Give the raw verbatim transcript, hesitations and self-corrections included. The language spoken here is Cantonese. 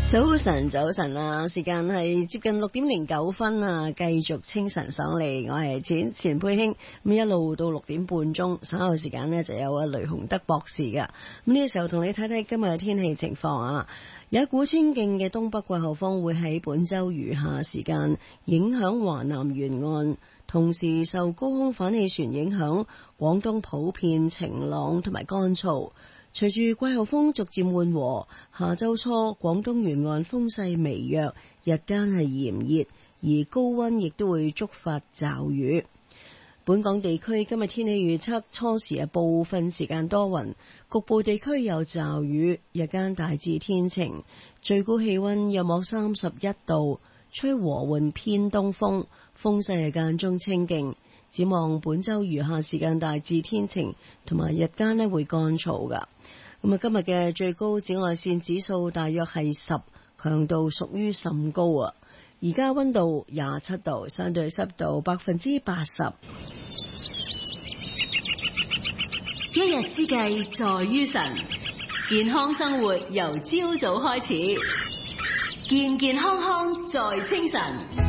早晨，早晨啊！時間係接近六點零九分啊，繼續清晨上嚟，我係錢錢佩卿，咁一路到六點半鐘，稍後時間呢就有啊雷洪德博士噶。咁呢個時候同你睇睇今日嘅天氣情況啊，有一股清勁嘅東北季候風會喺本周餘下時間影響華南沿岸，同時受高空反氣旋影響，廣東普遍晴朗同埋乾燥。隨住季候風逐漸緩和，下周初廣東沿岸風勢微弱，日間係炎熱，而高溫亦都會觸發驟雨。本港地區今日天氣預測，初時係部分時間多雲，局部地區有驟雨，日間大致天晴，最高氣溫約莫三十一度，吹和緩偏東風，風勢係間中清勁。展望本周餘下時間大致天晴，同埋日間呢會乾燥噶。咁啊，今日嘅最高紫外線指數大約係十，強度屬於甚高啊。而家溫度廿七度，相對濕度百分之八十。一日之計在於晨，健康生活由朝早開始，健健康康在清晨。